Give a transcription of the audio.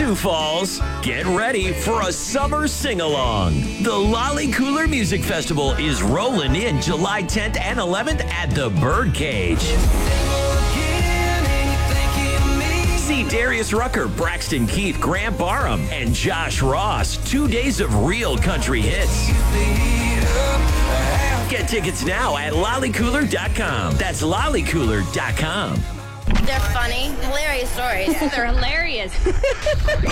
Sioux Falls, get ready for a summer sing-along. The Lolly Cooler Music Festival is rolling in July 10th and 11th at the Birdcage. See Darius Rucker, Braxton Keith, Grant Barham, and Josh Ross. 2 days of real country hits. Get tickets now at lollycooler.com. That's lollycooler.com. They're funny, hilarious stories. They're hilarious.